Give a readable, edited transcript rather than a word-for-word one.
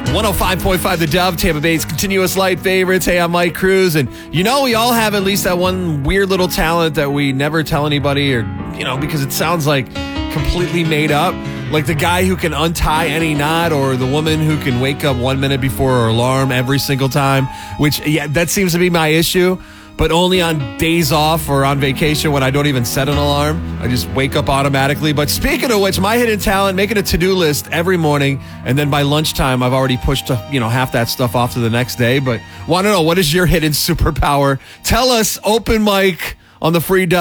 105.5 The Dove, Tampa Bay's continuous light favorites. Hey, I'm Mike Cruz, and we all have at least that one weird little talent that we never tell anybody, or because it sounds like completely made up. Like the guy who can untie any knot, or the woman who can wake up 1 minute before her alarm every single time, which, that seems to be my issue, but only on days off or on vacation when I don't even set an alarm. I just wake up automatically. But speaking of which, my hidden talent, making a to-do list every morning, and then by lunchtime, I've already pushed, half that stuff off to the next day. But want to know, what is your hidden superpower? Tell us, open mic on the free